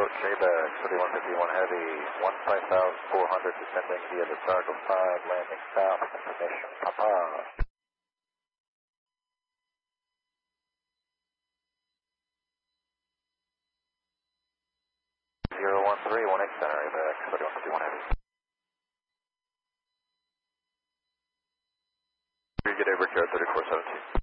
Back 3151 Heavy, 15,400 descending via the Sargo 5, landing south, information, Papa. 013, 1X Center, back 3151 Heavy. You get over here at 3417.